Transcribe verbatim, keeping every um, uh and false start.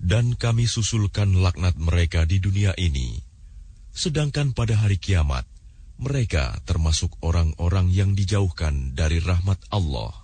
Dan kami susulkan laknat mereka di dunia ini, sedangkan pada hari kiamat, mereka termasuk orang-orang yang dijauhkan dari rahmat Allah.